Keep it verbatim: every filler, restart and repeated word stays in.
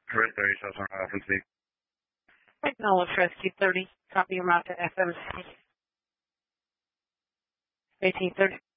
Red thirty, South San Rafael, speak. Acknowledge Rescue thirty. Copy your route to F M C. eighteen thirty.